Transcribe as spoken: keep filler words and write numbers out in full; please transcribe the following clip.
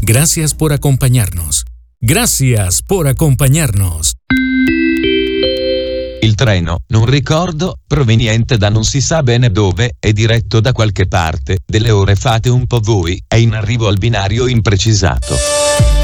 Gracias por acompañarnos. Gracias por acompañarnos. Il treno, non ricordo, proveniente da non si sa bene dove e diretto da qualche parte, delle ore fate un po' voi, è in arrivo al binario imprecisato.